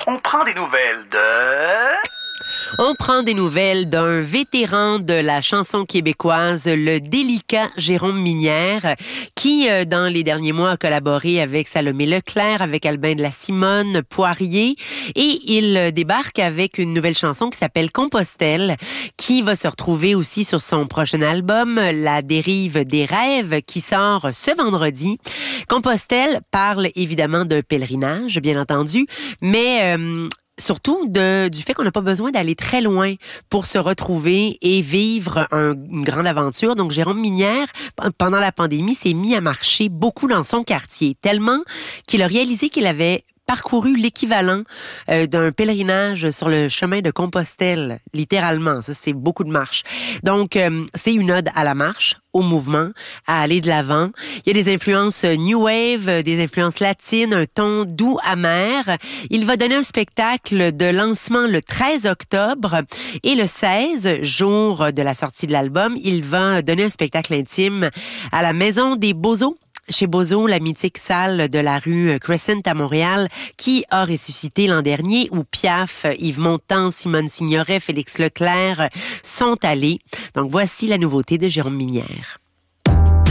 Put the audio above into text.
On prend des nouvelles de... On prend des nouvelles d'un vétéran de la chanson québécoise, le délicat Jérôme Minière, qui, dans les derniers mois, a collaboré avec Salomé Leclerc, avec Albin de la Simone, Poirier, et il débarque avec une nouvelle chanson qui s'appelle Compostelle, qui va se retrouver aussi sur son prochain album, La dérive des rêves, qui sort ce vendredi. Compostelle parle évidemment d'un pèlerinage, bien entendu, mais... surtout du fait qu'on n'a pas besoin d'aller très loin pour se retrouver et vivre une grande aventure. Donc, Jérôme Minière, pendant la pandémie, s'est mis à marcher beaucoup dans son quartier, tellement qu'il a réalisé qu'il avait parcouru l'équivalent d'un pèlerinage sur le chemin de Compostelle, littéralement. Ça, c'est beaucoup de marche. Donc, c'est une ode à la marche, au mouvement, à aller de l'avant. Il y a des influences new wave, des influences latines, un ton doux amer. Il va donner un spectacle de lancement le 13 octobre et le 16, jour de la sortie de l'album, il va donner un spectacle intime à la Maison des Beaux-Os, chez Bozo, la mythique salle de la rue Crescent à Montréal, qui a ressuscité l'an dernier, où Piaf, Yves Montand, Simone Signoret, Félix Leclerc sont allés. Donc voici la nouveauté de Jérôme Minière.